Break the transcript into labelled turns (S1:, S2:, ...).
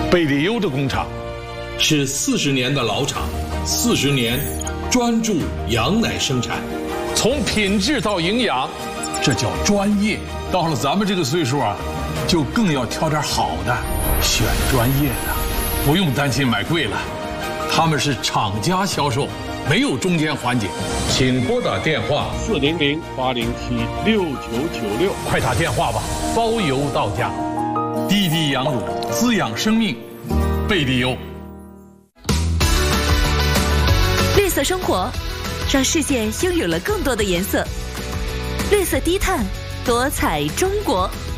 S1: 贝里优的工厂
S2: 是40年的老厂，40年专注羊奶生产，
S1: 从品质到营养，这叫专业。到了咱们这个岁数啊，就更要挑点好的，选专业的，不用担心买贵了。他们是厂家销售，没有中间环节。请拨打电话
S3: 400-807-6996，
S1: 快打电话吧，包邮到家。滴滴羊乳滋养生命，贝里优。
S4: 绿色生活，让世界拥有了更多的颜色。绿色低碳，多彩中国。